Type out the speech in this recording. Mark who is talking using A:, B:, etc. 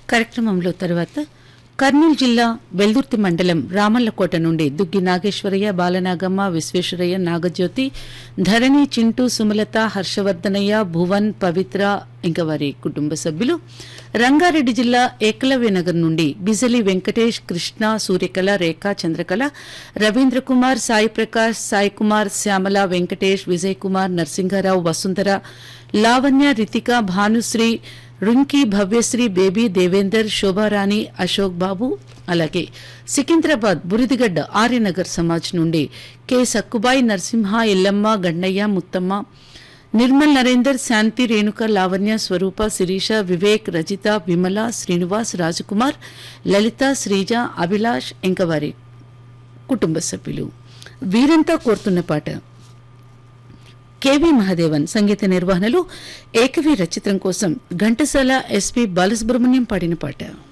A: కార్యక్రమంలో తర్వాత కర్నూలు జిల్లా వెల్దుర్తి మండలం రామల్లకోట నుండి దుగ్గి నాగేశ్వరయ్య, బాలనాగమ్మ, విశ్వేశ్వరయ్య, నాగజ్యోతి, ధరణి, చింటూ, సుమలత, హర్షవర్ధనయ్య, భువన్, పవిత్ర ఇంకా వారి కుటుంబ సభ్యులు. రంగారెడ్డి జిల్లా ఏకలవ్యనగర్ నుండి బిజలి వెంకటేష్, కృష్ణ, సూర్యకళ, రేఖ, చంద్రకళ, రవీంద్ర కుమార్, సాయి ప్రకాష్, సాయి కుమార్, శ్యామల, వెంకటేష్, విజయ్ కుమార్, నరసింహారావు, వసుంధర, లావణ్య, రితిక, భానుశ్రీ, రుంకి, భవ్యశ్రీ, బేబీ, దేవేందర్, శోభారాణి, అశోక్ బాబు. అలాగే సికింద్రాబాద్ బురిదిగడ్డ ఆర్యనగర్ సమాజ్ నుండి కె సక్కుబాయి, నరసింహ, ఎల్లమ్మ, గన్నయ్య, ముత్తమ్మ, నిర్మల్ నరేందర్, శాంతి, రేణుక, లావణ్య, స్వరూప, శిరీష, వివేక్, రజిత, విమల, శ్రీనివాస్, రాజకుమార్, లలిత, శ్రీజ, అభిలాష్ ఇంకా వారి కుటుంబ సభ్యులు. వీరంతా కోరుతున్న పాట కెవి మహాదేవన్ సంగీత నిర్వహణలో ఏకవీర చిత్రం కోసం ఘంటసాల, ఎస్పి బాలసుబ్రహ్మణ్యం పాడిన పాట.